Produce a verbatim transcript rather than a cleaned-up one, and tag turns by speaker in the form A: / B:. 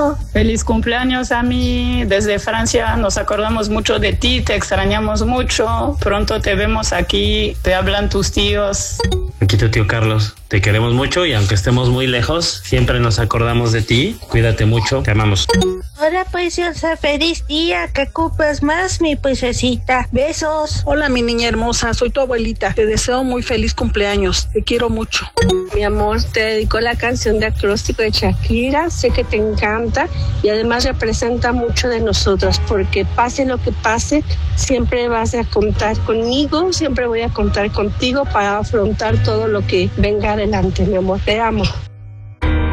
A: beso.
B: Feliz cumpleaños a mí. Desde Francia nos acordamos mucho de ti, te extrañamos mucho. Pronto te vemos aquí, te hablan tus tíos.
C: Aquí tu tío Carlos. Te queremos mucho y aunque estemos muy lejos, siempre nos acordamos de ti. Cuídate mucho, te amamos.
A: Hola, preciosa, feliz día, que cumplas más, mi princesita. Besos.
D: Hola, mi niña hermosa, soy tu abuelita. Te deseo muy feliz cumpleaños, te quiero mucho.
E: Mi amor, te dedico la canción de acróstico de Shakira, sé que te encanta y además representa mucho de nosotros, porque pase lo que pase, siempre vas a contar conmigo, siempre voy a contar contigo para afrontar todo lo que venga adelante, mi amor, te amo.